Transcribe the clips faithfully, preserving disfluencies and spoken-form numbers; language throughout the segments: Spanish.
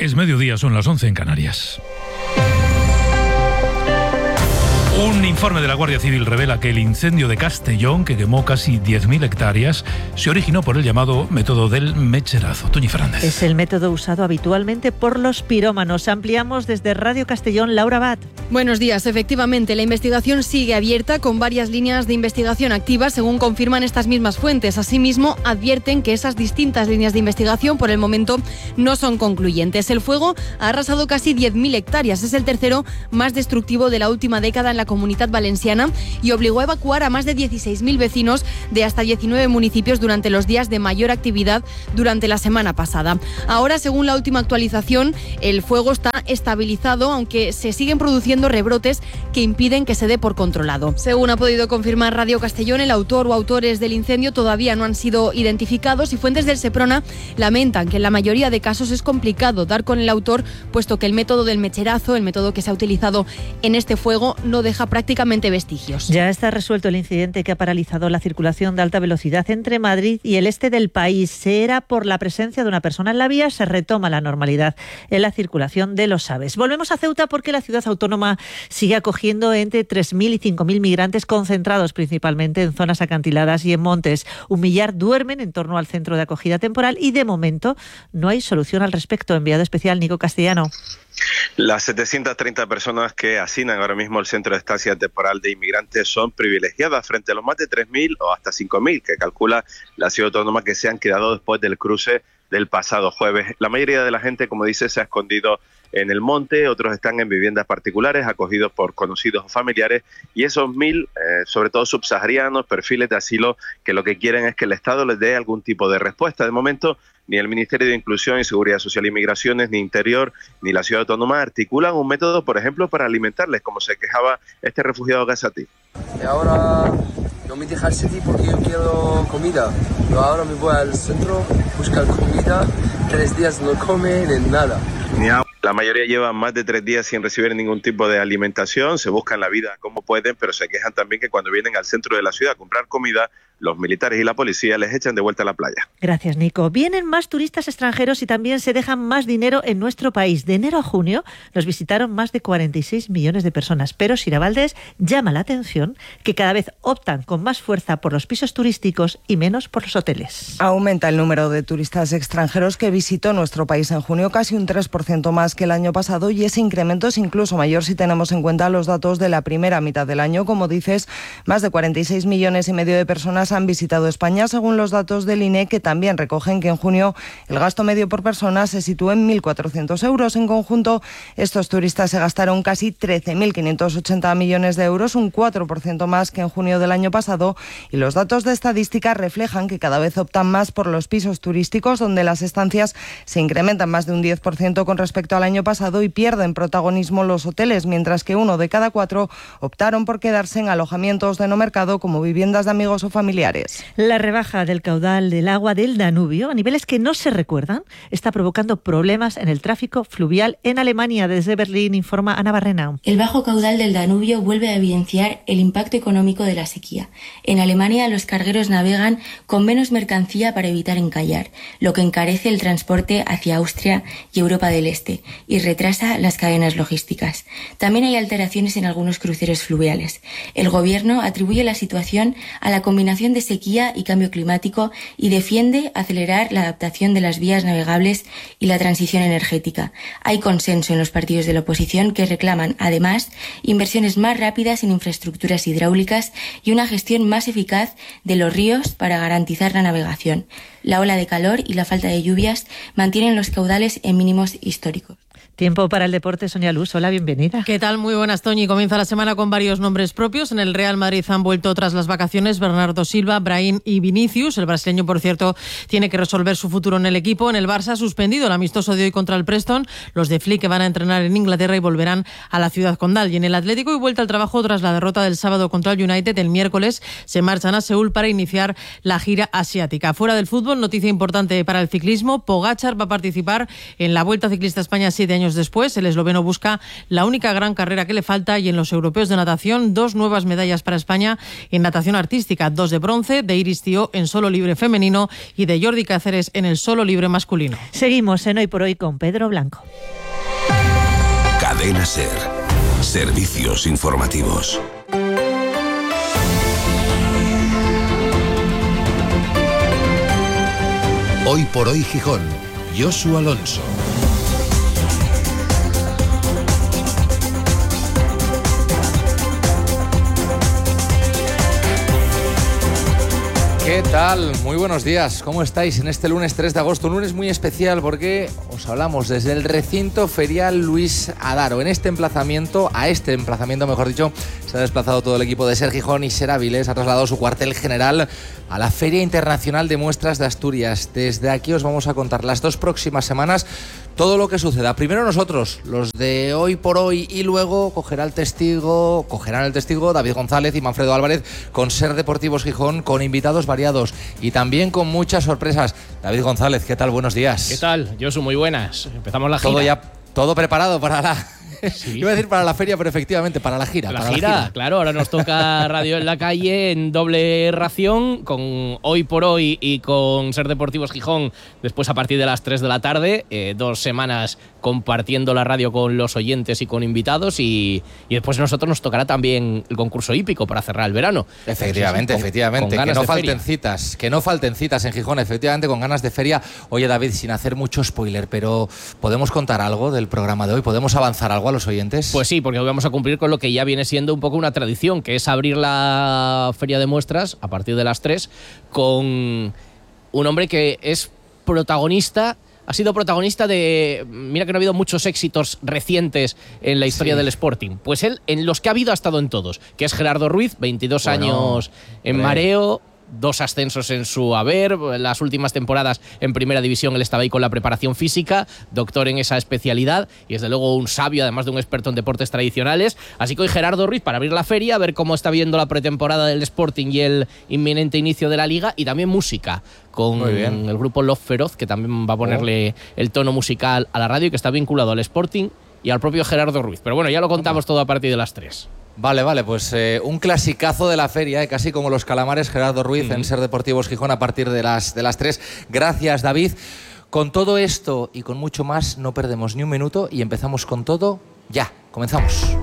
Es mediodía, son las once en Canarias. Un informe de la Guardia Civil revela que el incendio de Castellón, que quemó casi diez mil hectáreas, se originó por el llamado método del mecherazo. Toñi Fernández. Es el método usado habitualmente por los pirómanos. Ampliamos desde Radio Castellón, Laura Abad. Buenos días. Efectivamente, la investigación sigue abierta con varias líneas de investigación activas, según confirman estas mismas fuentes. Asimismo, advierten que esas distintas líneas de investigación por el momento no son concluyentes. El fuego ha arrasado casi diez mil hectáreas. Es el tercero más destructivo de la última década en la Comunidad Valenciana y obligó a evacuar a más de dieciséis mil vecinos de hasta diecinueve municipios durante los días de mayor actividad durante la semana pasada. Ahora, según la última actualización, el fuego está estabilizado, aunque se siguen produciendo rebrotes que impiden que se dé por controlado. Según ha podido confirmar Radio Castellón, el autor o autores del incendio todavía no han sido identificados y fuentes del Seprona lamentan que en la mayoría de casos es complicado dar con el autor, puesto que el método del mecherazo, el método que se ha utilizado en este fuego, no deja prácticamente vestigios. Ya está resuelto el incidente que ha paralizado la circulación de alta velocidad entre Madrid y el este del país. Era por la presencia de una persona en la vía. Se retoma la normalidad en la circulación de los AVEs. Volvemos a Ceuta porque la ciudad autónoma sigue acogiendo entre tres mil y cinco mil migrantes concentrados principalmente en zonas acantiladas y en montes. Un millar duermen en torno al centro de acogida temporal y de momento no hay solución al respecto. Enviado especial Nico Castellano. Las setecientas treinta personas que hacinan ahora mismo el centro de estancia temporal de inmigrantes son privilegiadas frente a los más de tres mil o hasta cinco mil que calcula la ciudad autónoma que se han quedado después del cruce del pasado jueves. La mayoría de la gente, como dice, se ha escondido en el monte, otros están en viviendas particulares, acogidos por conocidos o familiares, y esos mil, eh, sobre todo subsaharianos, perfiles de asilo, que lo que quieren es que el Estado les dé algún tipo de respuesta. De momento, ni el Ministerio de Inclusión y Seguridad Social y Migraciones, ni Interior, ni la Ciudad Autónoma articulan un método, por ejemplo, para alimentarles, como se quejaba este refugiado Gazatí. Y ahora no me deja el sitio porque yo quiero comida. Yo ahora me voy al centro, buscar comida, tres días no comen ni nada. Ni agua. La mayoría llevan más de tres días sin recibir ningún tipo de alimentación, se buscan la vida como pueden, pero se quejan también que cuando vienen al centro de la ciudad a comprar comida, los militares y la policía les echan de vuelta a la playa. Gracias, Nico. Vienen más turistas extranjeros y también se dejan más dinero en nuestro país. De enero a junio nos visitaron más de cuarenta y seis millones de personas, pero Sira Valdés llama la atención que cada vez optan con más fuerza por los pisos turísticos y menos por los hoteles. Aumenta el número de turistas extranjeros que visitó nuestro país en junio, casi un tres por ciento más que el año pasado, y ese incremento es incluso mayor si tenemos en cuenta los datos de la primera mitad del año. Como dices, más de cuarenta y seis millones y medio de personas han visitado España, según los datos del I N E, que también recogen que en junio el gasto medio por persona se sitúa en mil cuatrocientos euros. En conjunto, estos turistas se gastaron casi trece mil quinientos ochenta millones de euros, un cuatro por ciento más que en junio del año pasado, y los datos de estadística reflejan que cada vez optan más por los pisos turísticos, donde las estancias se incrementan más de un diez por ciento con respecto al año pasado y pierden protagonismo los hoteles, mientras que uno de cada cuatro optaron por quedarse en alojamientos de no mercado como viviendas de amigos o familiares. La rebaja del caudal del agua del Danubio a niveles que no se recuerdan está provocando problemas en el tráfico fluvial en Alemania. Desde Berlín informa Ana Barrena. El bajo caudal del Danubio vuelve a evidenciar el impacto económico de la sequía. En Alemania los cargueros navegan con menos mercancía para evitar encallar, lo que encarece el transporte hacia Austria y Europa del Este y retrasa las cadenas logísticas. También hay alteraciones en algunos cruceros fluviales. El gobierno atribuye la situación a la combinación de sequía y cambio climático y defiende acelerar la adaptación de las vías navegables y la transición energética. Hay consenso en los partidos de la oposición que reclaman, además, inversiones más rápidas en infraestructuras hidráulicas y una gestión más eficaz de los ríos para garantizar la navegación. La ola de calor y la falta de lluvias mantienen los caudales en mínimos históricos. Tiempo para el deporte. Sonia Luz, hola, bienvenida. ¿Qué tal? Muy buenas, Toñi. Comienza la semana con varios nombres propios. En el Real Madrid han vuelto tras las vacaciones Bernardo Silva, Brahim y Vinicius. El brasileño, por cierto, tiene que resolver su futuro en el equipo. En el Barça ha suspendido el amistoso de hoy contra el Preston. Los de Flick que van a entrenar en Inglaterra y volverán a la ciudad condal. Y en el Atlético, y vuelta al trabajo tras la derrota del sábado contra el United. El miércoles se marchan a Seúl para iniciar la gira asiática. Fuera del fútbol, noticia importante para el ciclismo. Pogačar va a participar en la Vuelta Ciclista España siete años años después, el esloveno busca la única gran carrera que le falta y en los europeos de natación, dos nuevas medallas para España en natación artística, dos de bronce, de Iris Tío en solo libre femenino y de Jordi Cáceres en el solo libre masculino. Seguimos en Hoy por Hoy con Pedro Blanco. Cadena SER. Servicios informativos. Hoy por Hoy Gijón. Josu Alonso. ¿Qué tal? Muy buenos días. ¿Cómo estáis en este lunes tres de agosto? Un lunes muy especial porque os hablamos desde el recinto ferial Luis Adaro. En este emplazamiento, a este emplazamiento mejor dicho, se ha desplazado todo el equipo de SER Gijón y SER Áviles. Ha trasladado su cuartel general a la Feria Internacional de Muestras de Asturias. Desde aquí os vamos a contar las dos próximas semanas todo lo que suceda. Primero nosotros, los de Hoy por Hoy, y luego cogerá el testigo, cogerán el testigo David González y Manfredo Álvarez con SER Deportivos Gijón, con invitados variados y también con muchas sorpresas. David González, ¿qué tal? Buenos días. ¿Qué tal? Josu, muy buenas. Empezamos la gira. Todo ya, todo preparado para la... Sí. Iba a decir para la feria, pero efectivamente para la gira. La, para gira, la gira, claro. Ahora nos toca Radio en la Calle en doble ración con Hoy por Hoy y con SER Deportivos Gijón después a partir de las tres de la tarde. Eh, dos semanas compartiendo la radio con los oyentes y con invitados y, y después a nosotros nos tocará también el concurso hípico para cerrar el verano. Efectivamente, con, efectivamente. Con que no falten feria. citas, que no falten citas en Gijón, efectivamente, con ganas de feria. Oye, David, sin hacer mucho spoiler, pero ¿podemos contar algo del programa de hoy? ¿Podemos avanzar algo a los oyentes? Pues sí, porque hoy vamos a cumplir con lo que ya viene siendo un poco una tradición, que es abrir la feria de muestras a partir de las tres con un hombre que es protagonista. Ha sido protagonista de... Mira que no ha habido muchos éxitos recientes en la historia sí. del Sporting. Pues él, en los que ha habido, ha estado en todos. Que es Gerardo Ruiz, veintidós bueno, años en hombre. Mareo, dos ascensos en su haber, las últimas temporadas en Primera División él estaba ahí con la preparación física, doctor en esa especialidad y desde luego un sabio, además de un experto en deportes tradicionales. Así que hoy Gerardo Ruiz para abrir la feria, a ver cómo está viendo la pretemporada del Sporting y el inminente inicio de la Liga, y también música con el grupo Love Feroz, que también va a ponerle oh. el tono musical a la radio y que está vinculado al Sporting y al propio Gerardo Ruiz. Pero bueno, ya lo contamos todo a partir de las tres. Vale, vale, pues eh, un clasicazo de la feria, eh, casi como los calamares, Gerardo Ruiz mm. en SER Deportivos Gijón a partir de las, de las tres. Gracias, David. Con todo esto y con mucho más no perdemos ni un minuto y empezamos con todo ya. Comenzamos.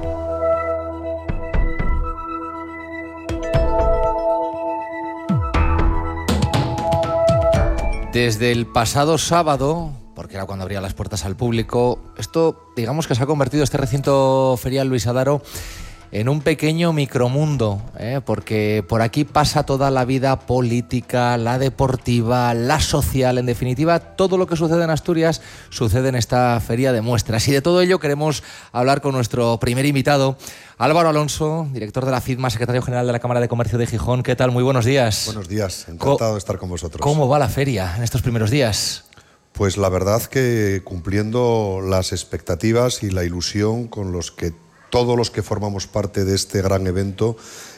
Desde el pasado sábado, porque era cuando abría las puertas al público, esto digamos que se ha convertido, este recinto ferial Luis Adaro, en un pequeño micromundo, ¿eh? Porque por aquí pasa toda la vida política, la deportiva, la social, en definitiva, todo lo que sucede en Asturias sucede en esta feria de muestras. Y de todo ello queremos hablar con nuestro primer invitado, Álvaro Alonso, director de la FIDMA, secretario general de la Cámara de Comercio de Gijón. ¿Qué tal? Muy buenos días. Buenos días, encantado de estar con vosotros. ¿Cómo va la feria en estos primeros días? Pues la verdad que cumpliendo las expectativas y la ilusión con los que todos los que formamos parte de este gran evento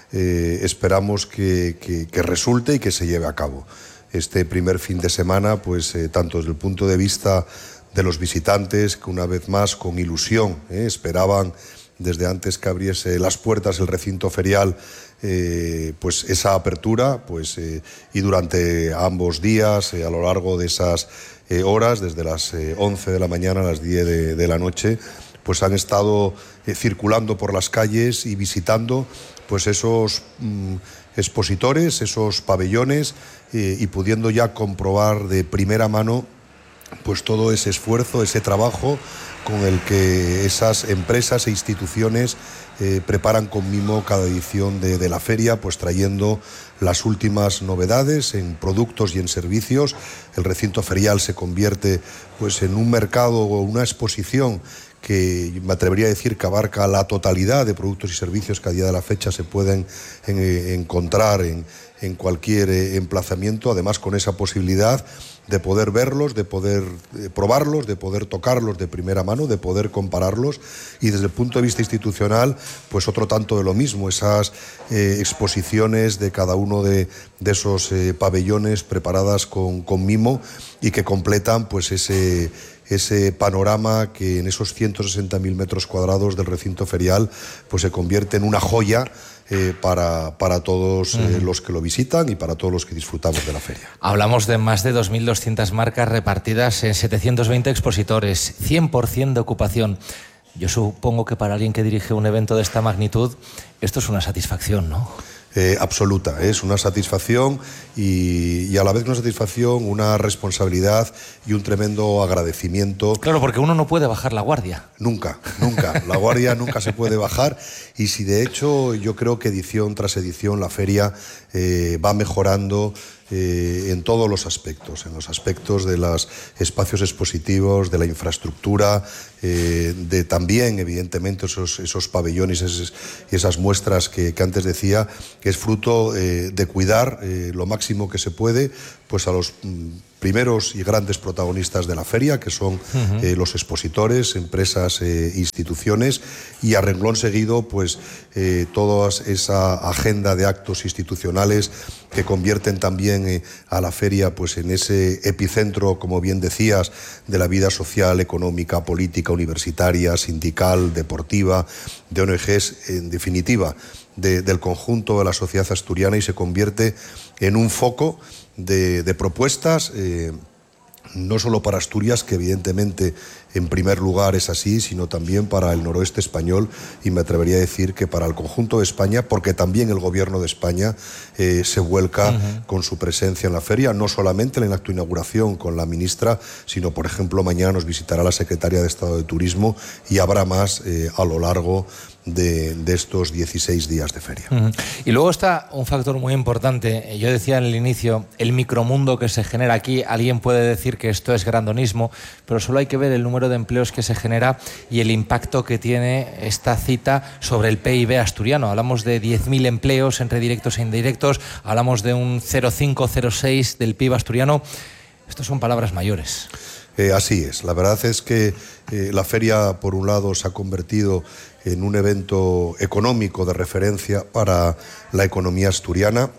eh, esperamos que, que, que resulte y que se lleve a cabo. Este primer fin de semana, pues eh, tanto desde el punto de vista de los visitantes, que una vez más con ilusión eh, esperaban desde antes que abriese las puertas el recinto ferial, eh, pues esa apertura, pues eh, y durante ambos días, eh, a lo largo de esas eh, horas, desde las eh, once de la mañana a las diez de, de la noche, pues han estado eh, circulando por las calles y visitando pues esos mm, expositores, esos pabellones eh, y pudiendo ya comprobar de primera mano pues todo ese esfuerzo, ese trabajo con el que esas empresas e instituciones eh, preparan con mimo cada edición de, de la feria, pues trayendo las últimas novedades en productos y en servicios. El recinto ferial se convierte pues en un mercado o una exposición que me atrevería a decir que abarca la totalidad de productos y servicios que a día de la fecha se pueden en, eh, encontrar en, en cualquier eh, emplazamiento, además con esa posibilidad de poder verlos, de poder eh, probarlos, de poder tocarlos de primera mano, de poder compararlos, y desde el punto de vista institucional, pues otro tanto de lo mismo, esas eh, exposiciones de cada uno de, de esos eh, pabellones preparadas con, con mimo y que completan pues ese ese panorama que en esos ciento sesenta mil metros cuadrados del recinto ferial pues se convierte en una joya Eh, para, para todos eh, los que lo visitan y para todos los que disfrutamos de la feria. Hablamos de más de dos mil doscientas marcas repartidas en setecientos veinte expositores, cien por ciento de ocupación. Yo supongo que para alguien que dirige un evento de esta magnitud, esto es una satisfacción, ¿no? Eh, absoluta, es una satisfacción y, y a la vez una satisfacción, una responsabilidad y un tremendo agradecimiento. Claro, porque uno no puede bajar la guardia. Nunca, nunca. La guardia nunca se puede bajar y si de hecho yo creo que edición tras edición la feria eh, va mejorando Eh, en todos los aspectos, en los aspectos de los espacios expositivos, de la infraestructura, eh, de también, evidentemente, esos, esos pabellones esos, y esas muestras que, que antes decía, que es fruto eh, de cuidar eh, lo máximo que se puede pues a los mm, primeros y grandes protagonistas de la feria, que son uh-huh. eh, los expositores, empresas, eh, instituciones, y a renglón seguido, pues eh, toda esa agenda de actos institucionales que convierten también eh, a la feria pues en ese epicentro, como bien decías, de la vida social, económica, política, universitaria, sindical, deportiva, de O N Ges, en definitiva, de, del conjunto de la sociedad asturiana, y se convierte en un foco de, de propuestas, eh, no solo para Asturias, que evidentemente en primer lugar es así, sino también para el noroeste español, y me atrevería a decir que para el conjunto de España, porque también el gobierno de España eh, se vuelca uh-huh. con su presencia en la feria, no solamente en la acto inauguración con la ministra, sino por ejemplo mañana nos visitará la secretaria de Estado de Turismo y habrá más eh, a lo largo De, de estos dieciséis días de feria. Uh-huh. Y luego está un factor muy importante. Yo decía en el inicio, el micromundo que se genera aquí. Alguien puede decir que esto es grandonismo, pero solo hay que ver el número de empleos que se genera y el impacto que tiene esta cita sobre el P I B asturiano. Hablamos de diez mil empleos entre directos e indirectos, hablamos de un cero coma cinco, cero coma seis del P I B asturiano. Estas son palabras mayores. Eh, así es. La verdad es que eh, la feria, por un lado, se ha convertido en un evento económico de referencia para la economía asturiana,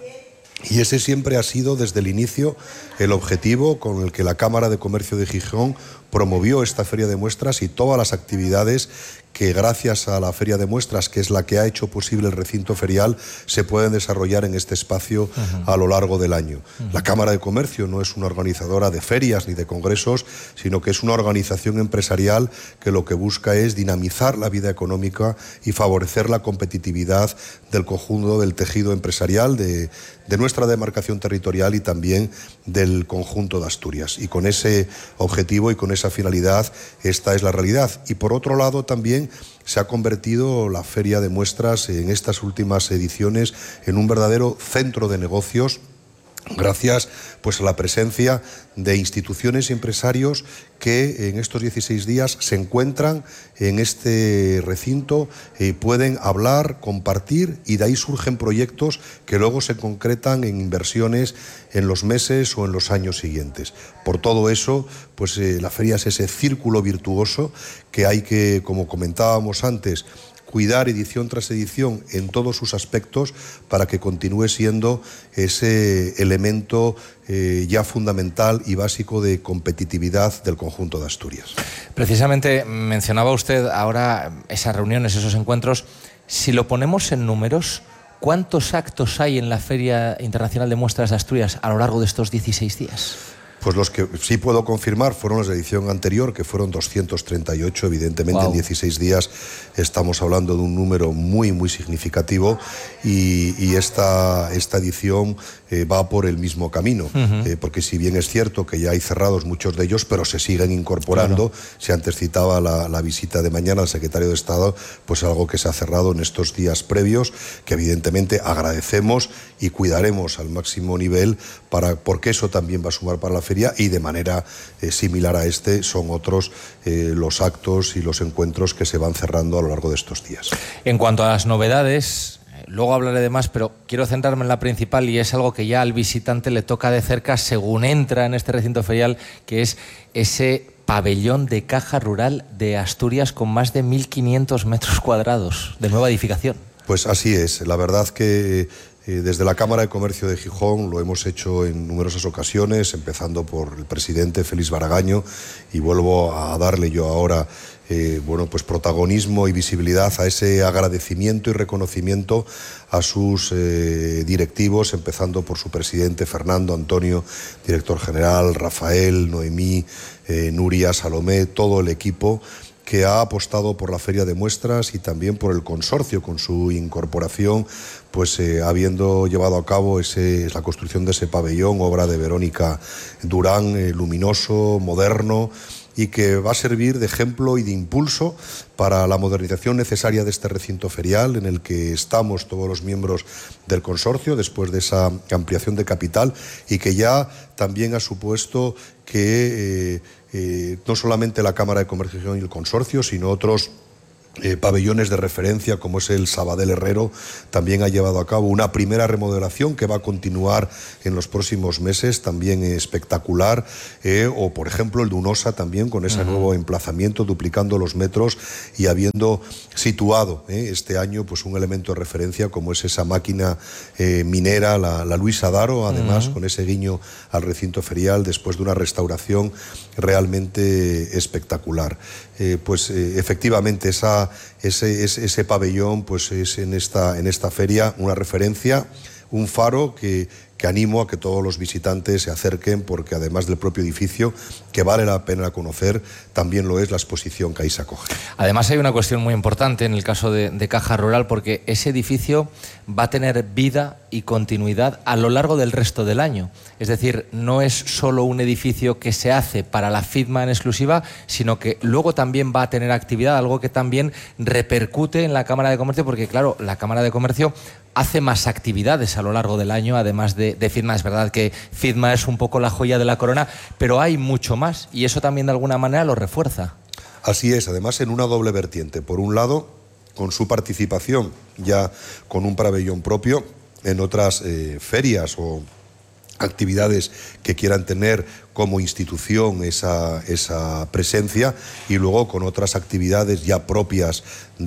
y ese siempre ha sido desde el inicio el objetivo con el que la Cámara de Comercio de Gijón promovió esta feria de muestras y todas las actividades que gracias a la feria de muestras, que es la que ha hecho posible el recinto ferial, se pueden desarrollar en este espacio uh-huh. a lo largo del año. Uh-huh. La Cámara de Comercio no es una organizadora de ferias ni de congresos, sino que es una organización empresarial que lo que busca es dinamizar la vida económica y favorecer la competitividad del conjunto del tejido empresarial de, de nuestra demarcación territorial y también del conjunto de Asturias. Y con ese objetivo y con esa finalidad, esta es la realidad. Y por otro lado también se ha convertido la feria de muestras en estas últimas ediciones en un verdadero centro de negocios, gracias pues a la presencia de instituciones y empresarios que en estos dieciséis días se encuentran en este recinto y eh, pueden hablar, compartir, y de ahí surgen proyectos que luego se concretan en inversiones en los meses o en los años siguientes. Por todo eso, pues eh, la feria es ese círculo virtuoso que hay que, como comentábamos antes, cuidar edición tras edición en todos sus aspectos para que continúe siendo ese elemento eh, ya fundamental y básico de competitividad del conjunto de Asturias. Precisamente mencionaba usted ahora esas reuniones, esos encuentros. Si lo ponemos en números, ¿cuántos actos hay en la Feria Internacional de Muestras de Asturias a lo largo de estos dieciséis días? Pues los que sí puedo confirmar fueron los de edición anterior, que fueron doscientos treinta y ocho. Evidentemente, wow. En dieciséis días estamos hablando de un número muy, muy significativo, y, y esta, esta edición eh, va por el mismo camino. Uh-huh. eh, porque si bien es cierto que ya hay cerrados muchos de ellos, pero se siguen incorporando. Claro. Si antes citaba la, la visita de mañana al secretario de Estado, pues algo que se ha cerrado en estos días previos, que evidentemente agradecemos y cuidaremos al máximo nivel, para, porque eso también va a sumar para la feria, y de manera eh, similar a este son otros eh, los actos y los encuentros que se van cerrando a lo largo de estos días. En cuanto a las novedades, luego hablaré de más, pero quiero centrarme en la principal, y es algo que ya al visitante le toca de cerca según entra en este recinto ferial, que es ese pabellón de caja rural de Asturias con más de mil quinientos metros cuadrados de nueva edificación. Pues así es, la verdad que Eh, desde la Cámara de Comercio de Gijón lo hemos hecho en numerosas ocasiones, empezando por el presidente Félix Baragaño, y vuelvo a darle yo ahora eh, bueno, pues protagonismo y visibilidad a ese agradecimiento y reconocimiento a sus eh, directivos, empezando por su presidente Fernando, Antonio, director general, Rafael, Noemí, eh, Nuria, Salomé, todo el equipo que ha apostado por la Feria de Muestras y también por el consorcio con su incorporación, pues eh, habiendo llevado a cabo ese, la construcción de ese pabellón, obra de Verónica Durán, eh, luminoso, moderno, y que va a servir de ejemplo y de impulso para la modernización necesaria de este recinto ferial, en el que estamos todos los miembros del consorcio después de esa ampliación de capital, y que ya también ha supuesto que eh, eh, no solamente la Cámara de Comercio y el consorcio, sino otros Eh, pabellones de referencia como es el Sabadell Herrero también ha llevado a cabo una primera remodelación que va a continuar en los próximos meses, también eh, espectacular, eh, o por ejemplo el de Unosa también con ese uh-huh. nuevo emplazamiento, duplicando los metros y habiendo situado eh, este año pues un elemento de referencia como es esa máquina eh, minera, la, la Luis Adaro, además uh-huh. con ese guiño al recinto ferial después de una restauración realmente espectacular. Eh, pues eh, efectivamente esa Ese, ese, ese pabellón pues es en esta, en esta feria una referencia, un faro que, que animo a que todos los visitantes se acerquen, porque además del propio edificio, que vale la pena conocer, también lo es la exposición que ahí se acoge. Además hay una cuestión muy importante en el caso de, de Caja Rural, porque ese edificio va a tener vida y continuidad a lo largo del resto del año. Es decir, no es solo un edificio que se hace para la FIDMA en exclusiva, sino que luego también va a tener actividad, algo que también repercute en la Cámara de Comercio, porque claro, la Cámara de Comercio hace más actividades a lo largo del año, además de, de FIDMA. Es verdad que FIDMA es un poco la joya de la corona, pero hay mucho más y eso también de alguna manera lo refuerza. Así es, además en una doble vertiente. Por un lado, con su participación ya con un pabellón propio en otras eh, ferias o actividades que quieran tener como institución esa, esa presencia, y luego con otras actividades ya propias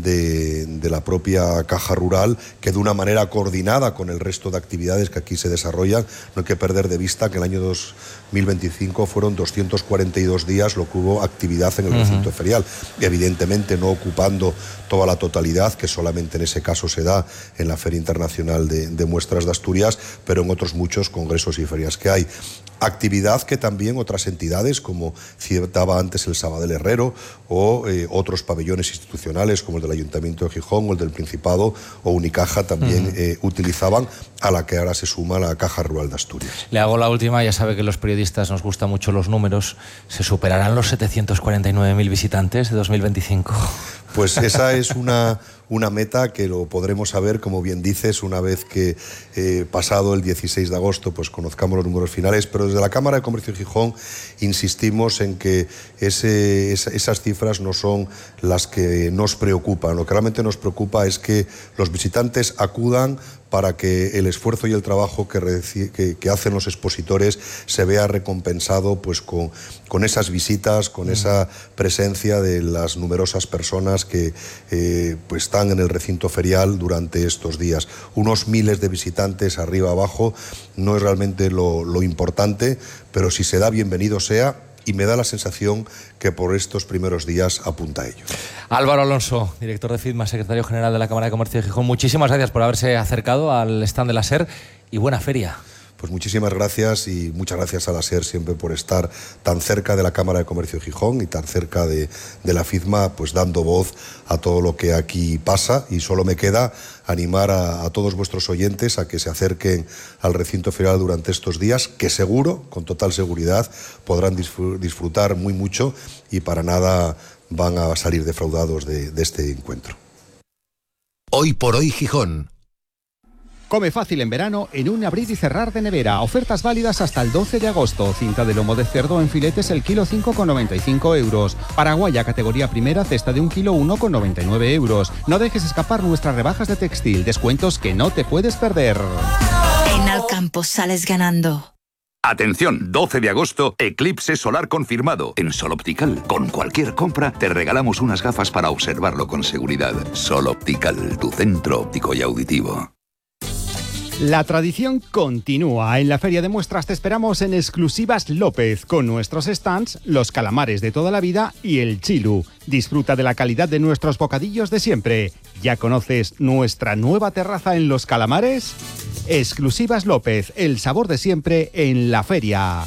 de, de la propia Caja Rural, que de una manera coordinada con el resto de actividades que aquí se desarrollan. No hay que perder de vista que el año dos mil veinticinco fueron doscientos cuarenta y dos días lo que hubo actividad en el uh-huh. recinto ferial, evidentemente no ocupando toda la totalidad, que solamente en ese caso se da en la Feria Internacional de, de Muestras de Asturias, pero en otros muchos congresos y ferias que hay. Actividad que también otras entidades, como citaba antes el Sabadell Herrero, o eh, otros pabellones institucionales como el del Ayuntamiento de Gijón o el del Principado o Unicaja también uh-huh. eh, utilizaban, a la que ahora se suma la Caja Rural de Asturias. Le hago la última, ya sabe que los periodistas nos gustan mucho los números. ¿Se superarán los setecientos cuarenta y nueve mil visitantes de dos mil veinticinco? Pues esa es una, una meta que lo podremos saber, como bien dices, una vez que eh, pasado el dieciséis de agosto pues conozcamos los números finales, pero desde la Cámara de Comercio de Gijón insistimos en que ese, esa, esas cifras no son las que nos preocupan. Lo que realmente nos preocupa es que los visitantes acudan para que el esfuerzo y el trabajo que, que, que hacen los expositores se vea recompensado pues con, con esas visitas, con esa presencia de las numerosas personas que eh, pues están en el recinto ferial durante estos días. Unos miles de visitantes arriba abajo no es realmente lo, lo importante, pero si se da, bienvenido sea, y me da la sensación que por estos primeros días apunta a ello. Álvaro Alonso, director de FIDMA, secretario general de la Cámara de Comercio de Gijón, muchísimas gracias por haberse acercado al stand de la SER y buena feria. Pues muchísimas gracias, y muchas gracias a la SER siempre por estar tan cerca de la Cámara de Comercio de Gijón y tan cerca de, de la FIDMA, pues dando voz a todo lo que aquí pasa. Y solo me queda animar a, a todos vuestros oyentes a que se acerquen al recinto ferial durante estos días, que seguro, con total seguridad, podrán disfrutar muy mucho y para nada van a salir defraudados de, de este encuentro. Hoy por hoy Gijón. Come fácil en verano en un abrir y cerrar de nevera. Ofertas válidas hasta el doce de agosto. Cinta de lomo de cerdo en filetes el kilo cinco con noventa y cinco euros. Paraguaya categoría primera, cesta de un kilo uno con noventa y nueve euros. No dejes escapar nuestras rebajas de textil. Descuentos que no te puedes perder. En Alcampo sales ganando. Atención, doce de agosto, eclipse solar confirmado. En Sol Optical, con cualquier compra, te regalamos unas gafas para observarlo con seguridad. Sol Optical, tu centro óptico y auditivo. La tradición continúa. En la Feria de Muestras te esperamos en Exclusivas López, con nuestros stands, los calamares de toda la vida y el chilu. Disfruta de la calidad de nuestros bocadillos de siempre. ¿Ya conoces nuestra nueva terraza en Los Calamares? Exclusivas López, el sabor de siempre en la feria.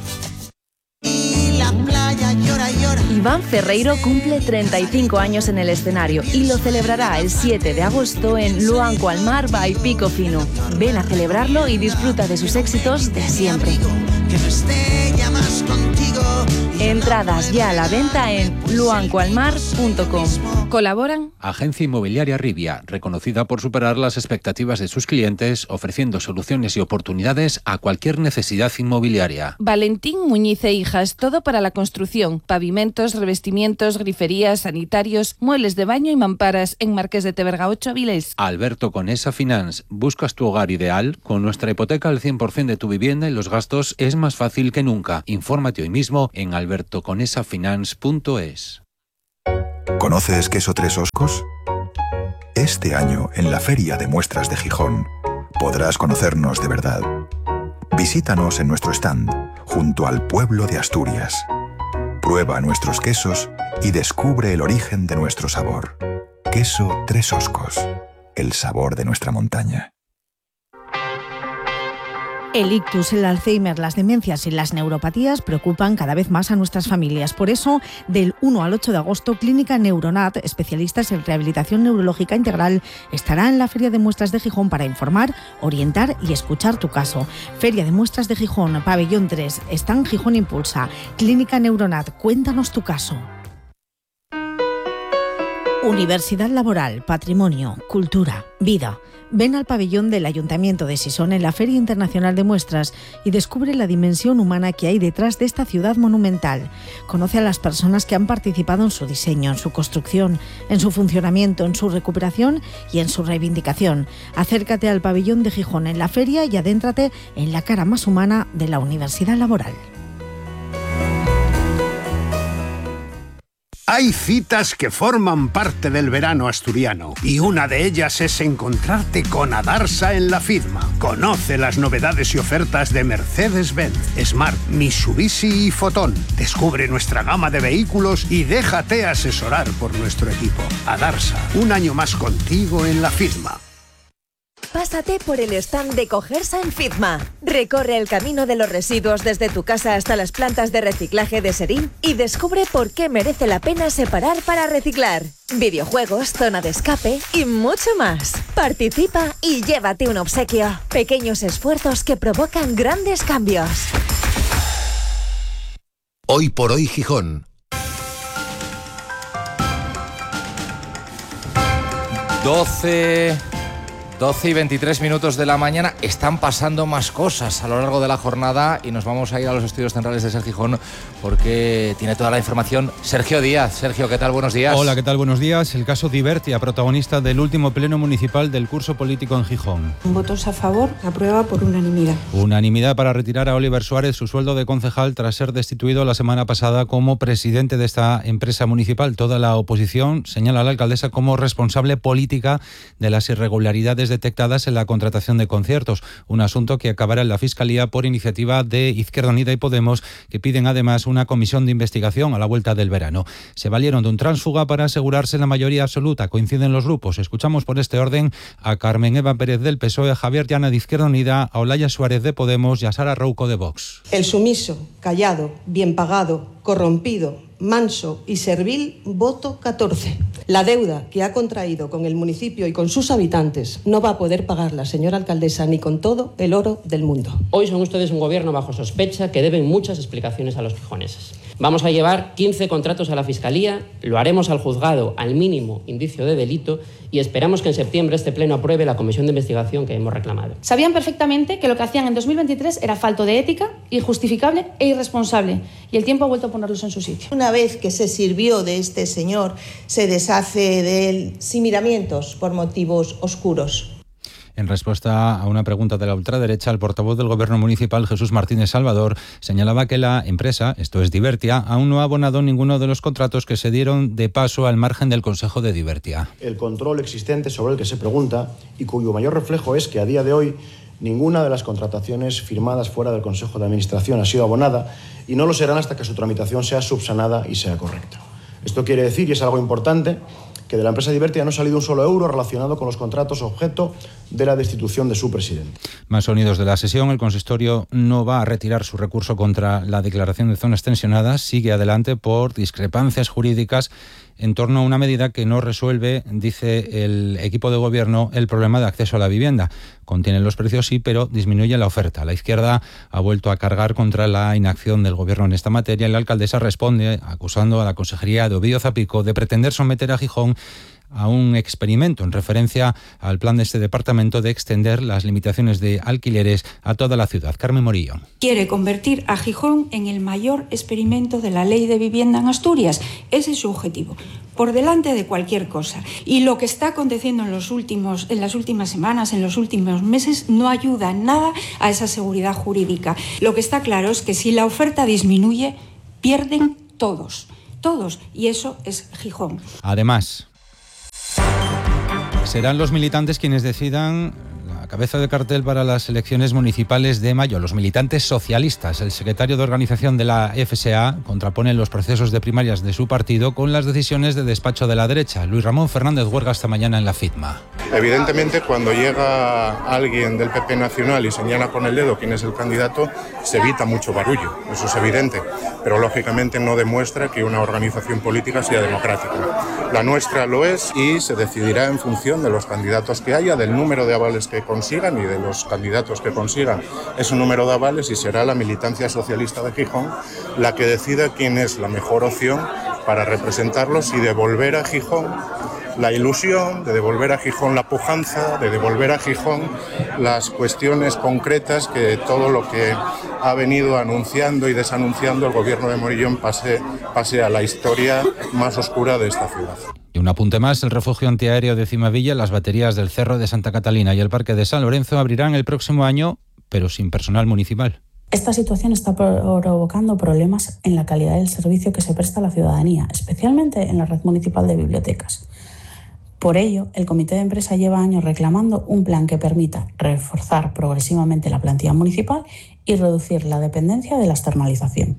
Iván Ferreiro cumple treinta y cinco años en el escenario y lo celebrará el siete de agosto en Luanco al Mar by Pico Fino. Ven a celebrarlo y disfruta de sus éxitos de siempre. Entradas ya a la venta en luanco al mar punto com. ¿Colaboran? Agencia Inmobiliaria Rivia, reconocida por superar las expectativas de sus clientes, ofreciendo soluciones y oportunidades a cualquier necesidad inmobiliaria. Valentín Muñiz e Hijas, todo para la construcción. Pavimentos, revestimientos, griferías, sanitarios, muebles de baño y mamparas en Marqués de Teverga ocho, Avilés. Alberto Conesa Finance, ¿buscas tu hogar ideal? Con nuestra hipoteca al cien por ciento de tu vivienda y los gastos es más fácil que nunca. Infórmate hoy mismo en alberto conesa finance punto es. ¿Conoces Queso Tres Oscos? Este año, en la Feria de Muestras de Gijón, podrás conocernos de verdad. Visítanos en nuestro stand, junto al pueblo de Asturias. Prueba nuestros quesos y descubre el origen de nuestro sabor. Queso Tres Oscos, el sabor de nuestra montaña. El ictus, el Alzheimer, las demencias y las neuropatías preocupan cada vez más a nuestras familias. Por eso, del uno al ocho de agosto, Clínica Neuronat, especialistas en rehabilitación neurológica integral, estará en la Feria de Muestras de Gijón para informar, orientar y escuchar tu caso. Feria de Muestras de Gijón, Pabellón tres, Stand Gijón Impulsa. Clínica Neuronat, cuéntanos tu caso. Universidad Laboral, Patrimonio, Cultura, Vida. Ven al pabellón del Ayuntamiento de Sison en la Feria Internacional de Muestras y descubre la dimensión humana que hay detrás de esta ciudad monumental. Conoce a las personas que han participado en su diseño, en su construcción, en su funcionamiento, en su recuperación y en su reivindicación. Acércate al pabellón de Gijón en la feria y adéntrate en la cara más humana de la Universidad Laboral. Hay citas que forman parte del verano asturiano y una de ellas es encontrarte con Adarsa en la Fidma. Conoce las novedades y ofertas de Mercedes-Benz, Smart, Mitsubishi y Fotón. Descubre nuestra gama de vehículos y déjate asesorar por nuestro equipo. Adarsa, un año más contigo en la Fidma. Pásate por el stand de Cogersa en Fidma. Recorre el camino de los residuos desde tu casa hasta las plantas de reciclaje de Serín y descubre por qué merece la pena separar para reciclar. Videojuegos, zona de escape y mucho más. Participa y llévate un obsequio. Pequeños esfuerzos que provocan grandes cambios. Hoy por hoy Gijón. doce... doce y veintitrés minutos de la mañana. Están pasando más cosas a lo largo de la jornada y nos vamos a ir a los estudios centrales de Ser Gijón porque tiene toda la información Sergio Díaz. Sergio, ¿qué tal? Buenos días. Hola, ¿qué tal? Buenos días. El caso Divertia, protagonista del último pleno municipal del curso político en Gijón. Votos a favor, aprueba por unanimidad. Unanimidad para retirar a Oliver Suárez su sueldo de concejal tras ser destituido la semana pasada como presidente de esta empresa municipal. Toda la oposición señala a la alcaldesa como responsable política de las irregularidades detectadas en la contratación de conciertos, un asunto que acabará en la Fiscalía por iniciativa de Izquierda Unida y Podemos, que piden además una comisión de investigación a la vuelta del verano. Se valieron de un tránsfuga para asegurarse la mayoría absoluta. Coinciden los grupos. Escuchamos por este orden a Carmen Eva Pérez del P S O E, a Javier Llana de Izquierda Unida, a Olaya Suárez de Podemos y a Sara Rouco de Vox. El sumiso, callado, bien pagado, corrompido, manso y servil, voto catorce. La deuda que ha contraído con el municipio y con sus habitantes no va a poder pagarla, señora alcaldesa, ni con todo el oro del mundo. Hoy son ustedes un gobierno bajo sospecha que deben muchas explicaciones a los gijoneses. Vamos a llevar quince contratos a la Fiscalía, lo haremos al juzgado al mínimo indicio de delito y esperamos que en septiembre este pleno apruebe la comisión de investigación que hemos reclamado. Sabían perfectamente que lo que hacían en dos mil veintitrés era falto de ética, injustificable e irresponsable, y el tiempo ha vuelto a ponerlos en su sitio. Una vez que se sirvió de este señor, se deshace de él sin miramientos por motivos oscuros. En respuesta a una pregunta de la ultraderecha, el portavoz del Gobierno municipal, Jesús Martínez Salvador, señalaba que la empresa, esto es Divertia, aún no ha abonado ninguno de los contratos que se dieron de paso al margen del Consejo de Divertia. El control existente sobre el que se pregunta y cuyo mayor reflejo es que a día de hoy ninguna de las contrataciones firmadas fuera del Consejo de Administración ha sido abonada y no lo serán hasta que su tramitación sea subsanada y sea correcta. Esto quiere decir, y es algo importante, que de la empresa Divertia no ha salido un solo euro relacionado con los contratos objeto de la destitución de su presidente. Más sonidos de la sesión. El consistorio no va a retirar su recurso contra la declaración de zonas tensionadas. Sigue adelante por discrepancias jurídicas en torno a una medida que no resuelve, dice el equipo de gobierno, el problema de acceso a la vivienda. Contiene los precios, sí, pero disminuye la oferta. La izquierda ha vuelto a cargar contra la inacción del gobierno en esta materia y la alcaldesa responde acusando a la consejería de Ovidio Zapico de pretender someter a Gijón a un experimento en referencia al plan de este departamento de extender las limitaciones de alquileres a toda la ciudad. Carmen Morillo. Quiere convertir a Gijón en el mayor experimento de la ley de vivienda en Asturias. Ese es su objetivo, por delante de cualquier cosa. Y lo que está aconteciendo en, los últimos, en las últimas semanas, en los últimos meses, no ayuda en nada a esa seguridad jurídica. Lo que está claro es que si la oferta disminuye, pierden todos, todos. Y eso es Gijón. Además, serán los militantes quienes decidan la cabeza de cartel para las elecciones municipales de mayo. Los militantes socialistas. El secretario de organización de la F S A contrapone los procesos de primarias de su partido con las decisiones de despacho de la derecha. Luis Ramón Fernández Huerga esta mañana en la FITMA. Evidentemente, cuando llega alguien del P P nacional y señala con el dedo quién es el candidato, se evita mucho barullo, eso es evidente, pero lógicamente no demuestra que una organización política sea democrática. La nuestra lo es y se decidirá en función de los candidatos que haya, del número de avales que consigan y de los candidatos que consigan ese número de avales, y será la militancia socialista de Gijón la que decida quién es la mejor opción para representarlos y devolver a Gijón la ilusión, de devolver a Gijón la pujanza, de devolver a Gijón las cuestiones concretas que todo lo que ha venido anunciando y desanunciando el gobierno de Morillón pase, pase a la historia más oscura de esta ciudad. Y un apunte más, el refugio antiaéreo de Cimavilla, las baterías del Cerro de Santa Catalina y el Parque de San Lorenzo abrirán el próximo año, pero sin personal municipal. Esta situación está provocando problemas en la calidad del servicio que se presta a la ciudadanía, especialmente en la red municipal de bibliotecas. Por ello, el comité de empresa lleva años reclamando un plan que permita reforzar progresivamente la plantilla municipal y reducir la dependencia de la externalización.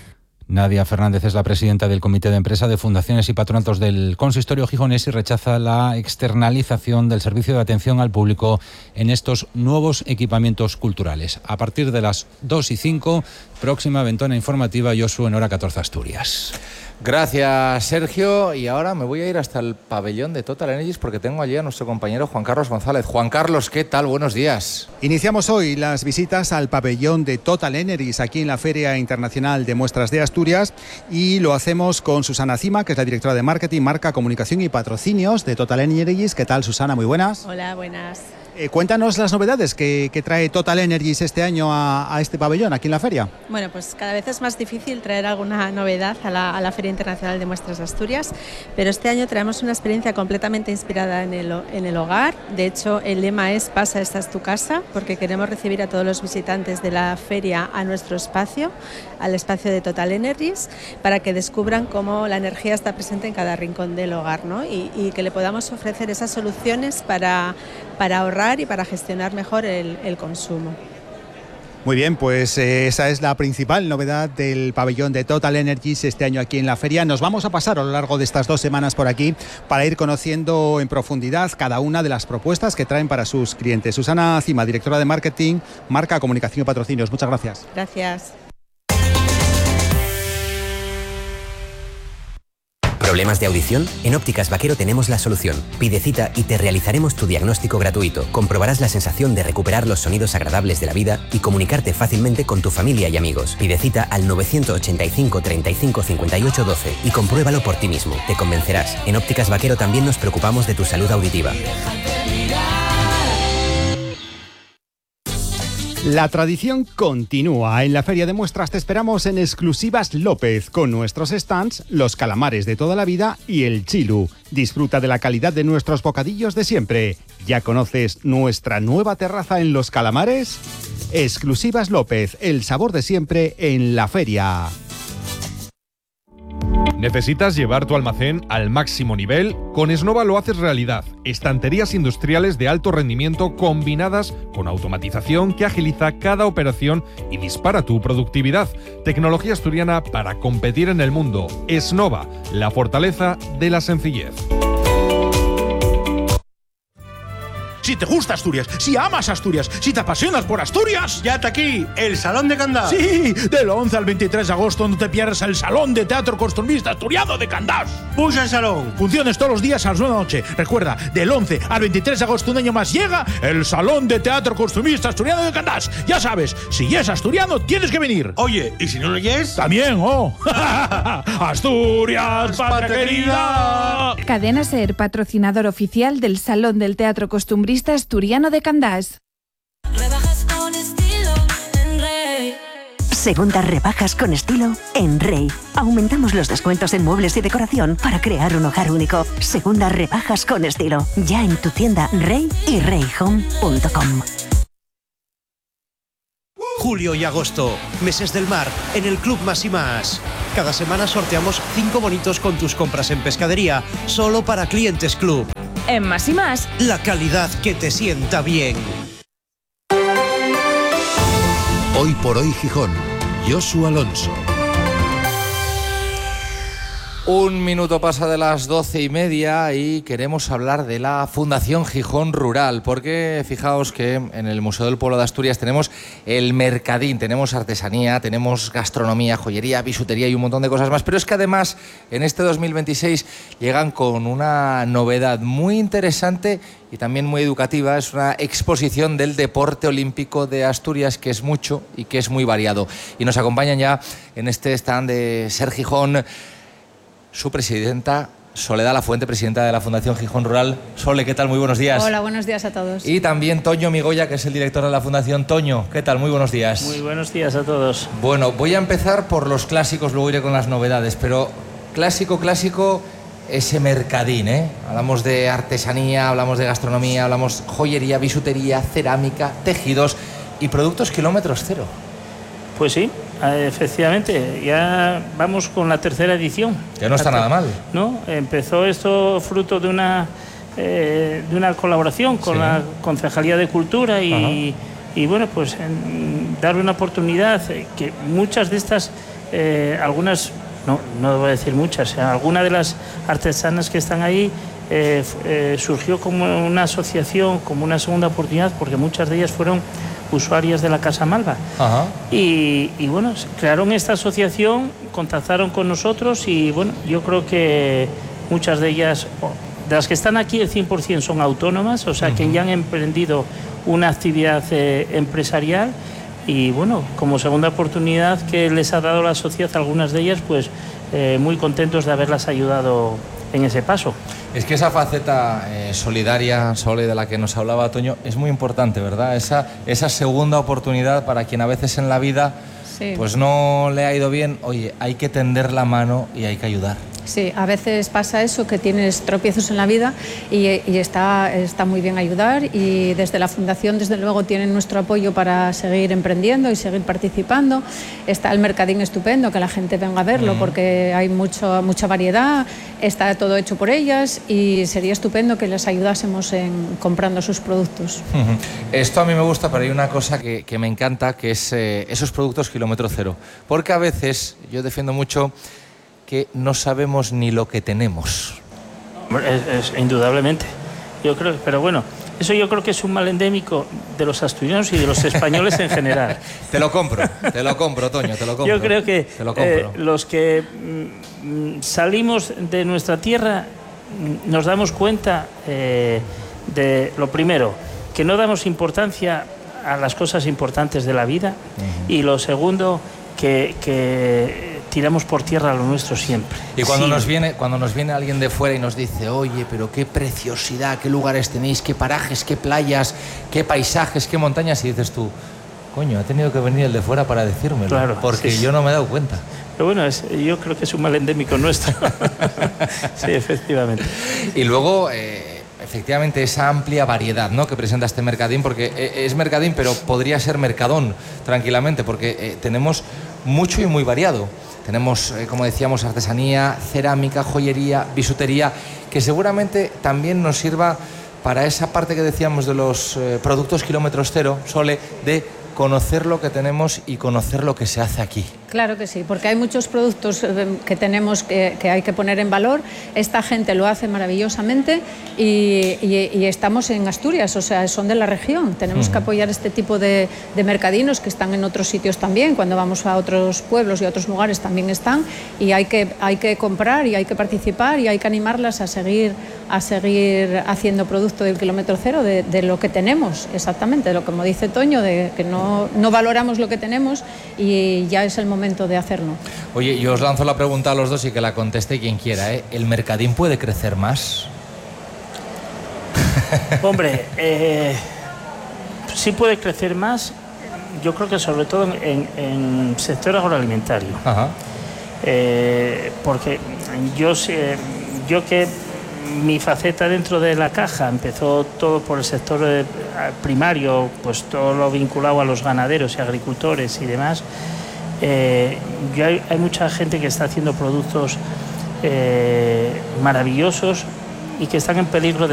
Nadia Fernández es la presidenta del Comité de Empresa de Fundaciones y Patronatos del Consistorio gijonés y rechaza la externalización del servicio de atención al público en estos nuevos equipamientos culturales. A partir de las dos y cinco, próxima ventana informativa, Josu, en hora catorce Asturias. Gracias, Sergio. Y ahora me voy a ir hasta el pabellón de Total Energies porque tengo allí a nuestro compañero Juan Carlos González. Juan Carlos, ¿qué tal? Buenos días. Iniciamos hoy las visitas al pabellón de Total Energies aquí en la Feria Internacional de Muestras de Asturias y lo hacemos con Susana Cima, que es la directora de Marketing, Marca, Comunicación y Patrocinios de Total Energies. ¿Qué tal, Susana? Muy buenas. Hola, buenas. Eh, cuéntanos las novedades que, que trae Total Energies este año a, a este pabellón, aquí en la feria. Bueno, pues cada vez es más difícil traer alguna novedad a la, a la Feria Internacional de Muestras de Asturias, pero este año traemos una experiencia completamente inspirada en el, en el hogar. De hecho, el lema es Pasa, esta es tu casa, porque queremos recibir a todos los visitantes de la feria a nuestro espacio, al espacio de Total Energies, para que descubran cómo la energía está presente en cada rincón del hogar, ¿no? y, y que le podamos ofrecer esas soluciones para, para ahorrar y para gestionar mejor el, el consumo. Muy bien, pues eh, esa es la principal novedad del pabellón de Total Energies este año aquí en la feria. Nos vamos a pasar a lo largo de estas dos semanas por aquí para ir conociendo en profundidad cada una de las propuestas que traen para sus clientes. Susana Cima, directora de Marketing, Marca, Comunicación y Patrocinios. Muchas gracias. Gracias. ¿Problemas de audición? En Ópticas Vaquero tenemos la solución. Pide cita y te realizaremos tu diagnóstico gratuito. Comprobarás la sensación de recuperar los sonidos agradables de la vida y comunicarte fácilmente con tu familia y amigos. Pide cita al novecientos ochenta y cinco, treinta y cinco, cincuenta y ocho, doce y compruébalo por ti mismo. Te convencerás. En Ópticas Vaquero también nos preocupamos de tu salud auditiva. La tradición continúa. En la Feria de Muestras te esperamos en Exclusivas López, con nuestros stands, los calamares de toda la vida y el chilu. Disfruta de la calidad de nuestros bocadillos de siempre. ¿Ya conoces nuestra nueva terraza en Los Calamares? Exclusivas López, el sabor de siempre en la feria. ¿Necesitas llevar tu almacén al máximo nivel? Con Esnova lo haces realidad. Estanterías industriales de alto rendimiento combinadas con automatización que agiliza cada operación y dispara tu productividad. Tecnología asturiana para competir en el mundo. Esnova, la fortaleza de la sencillez. Si te gusta Asturias, si amas Asturias, si te apasionas por Asturias... Ya está aquí, el Salón de Candás. Sí, del once al veintitrés de agosto no te pierdas el Salón de Teatro Costumbrista Asturiano de Candás. Puja el salón. Funciones todos los días a las nueve de la noche. Recuerda, del once al veintitrés de agosto, un año más, llega el Salón de Teatro Costumbrista Asturiano de Candás. Ya sabes, si es asturiano, tienes que venir. Oye, ¿y si no lo es? También, oh. Asturias, patria querida. Cadena SER, patrocinador oficial del Salón del Teatro Costumbrista Asturiano de Candás. Rebajas con estilo en Rey. Segundas rebajas con estilo en Rey. Aumentamos los descuentos en muebles y decoración para crear un hogar único. Segundas rebajas con estilo. Ya en tu tienda Rey y rey home punto com. Julio y agosto, meses del mar, en el Club Más y Más. Cada semana sorteamos cinco bonitos con tus compras en pescadería, solo para clientes Club. En Más y Más, la calidad que te sienta bien. Hoy por hoy Gijón, Josu Alonso. Un minuto pasa de las doce y media y queremos hablar de la Fundación Gijón Rural, porque fijaos que en el Museo del Pueblo de Asturias tenemos el mercadín, tenemos artesanía, tenemos gastronomía, joyería, bisutería y un montón de cosas más, pero es que además en este dos mil veintiséis llegan con una novedad muy interesante y también muy educativa. Es una exposición del deporte olímpico de Asturias, que es mucho y que es muy variado. Y nos acompañan ya en este stand de SER Gijón su presidenta, Soledad Lafuente, presidenta de la Fundación Gijón Rural. Sole, ¿qué tal? Muy buenos días. Hola, buenos días a todos. Y también Toño Migoya, que es el director de la Fundación. Toño, ¿qué tal? Muy buenos días. Muy buenos días a todos. Bueno, voy a empezar por los clásicos, luego iré con las novedades, pero clásico, clásico, ese mercadín, ¿eh? Hablamos de artesanía, hablamos de gastronomía, hablamos joyería, bisutería, cerámica, tejidos y productos kilómetros cero. Pues sí, efectivamente, ya vamos con la tercera edición. Ya no está nada mal. No, empezó esto fruto de una eh, de una colaboración con sí. la Concejalía de Cultura y, y bueno, pues en, darle una oportunidad que muchas de estas, eh, algunas, no, no voy a decir muchas, algunas de las artesanas que están ahí eh, eh, surgió como una asociación, como una segunda oportunidad, porque muchas de ellas fueron usuarias de la Casa Malva. Ajá. Y, y bueno, crearon esta asociación, contactaron con nosotros y bueno, yo creo que muchas de ellas, de las que están aquí, el cien por ciento son autónomas, o sea, uh-huh. que ya han emprendido una actividad eh, empresarial y bueno, como segunda oportunidad que les ha dado la sociedad, algunas de ellas, pues eh, muy contentos de haberlas ayudado en ese paso. Es que esa faceta eh, solidaria, Sole, de la que nos hablaba Toño, es muy importante, ¿verdad? Esa, esa segunda oportunidad para quien a veces en la vida sí. pues no le ha ido bien. Oye, hay que tender la mano y hay que ayudar. Sí, a veces pasa eso, que tienes tropiezos en la vida y, y está, está muy bien ayudar, y desde la Fundación, desde luego, tienen nuestro apoyo para seguir emprendiendo y seguir participando. Está el mercadín estupendo, que la gente venga a verlo, uh-huh. porque hay mucho, mucha variedad, está todo hecho por ellas y sería estupendo que les ayudásemos en comprando sus productos. Uh-huh. Esto a mí me gusta, pero hay una cosa que, que me encanta, que es eh, esos productos kilómetro cero, porque a veces yo defiendo mucho que no sabemos ni lo que tenemos. Es, es, indudablemente. Yo creo, pero bueno, eso yo creo que es un mal endémico de los asturianos y de los españoles en general. Te lo compro, te lo compro, Toño, te lo compro. Yo creo que te lo compro. Eh, los que mm, salimos de nuestra tierra mm, nos damos cuenta eh, de lo primero, que no damos importancia a las cosas importantes de la vida, uh-huh. y lo segundo, que, que tiramos por tierra lo nuestro siempre. Y cuando, sí. nos viene, cuando nos viene alguien de fuera y nos dice, oye, pero qué preciosidad, qué lugares tenéis, qué parajes, qué playas, qué paisajes, qué montañas, y dices tú, Coño, ha tenido que venir el de fuera para decírmelo, Claro, porque sí. yo no me he dado cuenta. Pero bueno, es, yo creo que es un mal endémico nuestro. Sí, efectivamente. Y luego, eh, efectivamente, esa amplia variedad, ¿no?, que presenta este mercadín, porque es mercadín, pero podría ser mercadón tranquilamente, porque eh, tenemos mucho y muy variado. Tenemos, eh, como decíamos, artesanía, cerámica, joyería, bisutería, que seguramente también nos sirva para esa parte que decíamos de los eh, productos kilómetros cero, Sole, de conocer lo que tenemos y conocer lo que se hace aquí. Claro que sí, porque hay muchos productos que tenemos que, que hay que poner en valor. Esta gente lo hace maravillosamente y, y, y estamos en Asturias, o sea, son de la región. Tenemos uh-huh. que apoyar este tipo de, de mercadinos que están en otros sitios también. Cuando vamos a otros pueblos y a otros lugares también están, y hay que, hay que comprar y hay que participar y hay que animarlas a seguir, a seguir haciendo producto del kilómetro cero de, de lo que tenemos, exactamente, de lo como dice Toño, de que no, no valoramos lo que tenemos y ya es el momento de hacerlo. Oye, yo os lanzo la pregunta a los dos y que la conteste quien quiera, ¿eh? ¿El mercadín puede crecer más? Hombre, eh, sí puede crecer más, yo creo que sobre todo en, en sector agroalimentario. Ajá. Eh, porque yo sé, yo que mi faceta dentro de la caja empezó todo por el sector eh, primario, pues todo lo vinculado a los ganaderos y agricultores y demás. Eh, yo hay, hay mucha gente que está haciendo productos eh, maravillosos y que están en peligro de